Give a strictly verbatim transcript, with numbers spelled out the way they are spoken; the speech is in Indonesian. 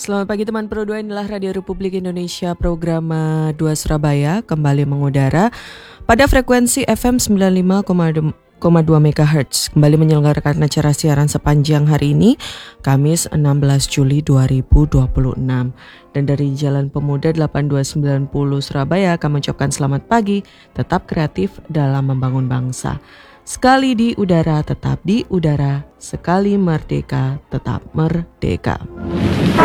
Selamat pagi teman Pro dua, inilah Radio Republik Indonesia program dua Surabaya kembali mengudara pada frekuensi F M sembilan puluh lima koma dua megahertz. Kembali menyelenggarakan acara siaran sepanjang hari ini, Kamis enam belas Juli dua ribu dua puluh enam. Dan dari Jalan Pemuda delapan dua sembilan nol Surabaya kami ucapkan selamat pagi, tetap kreatif dalam membangun bangsa. Sekali di udara, tetap di udara. Sekali merdeka, tetap merdeka.